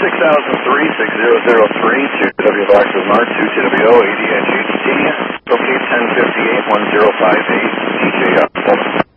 6003, 2W Boxes Mark, 2TWO, ADNGDT, locate 1058-1058, DJ,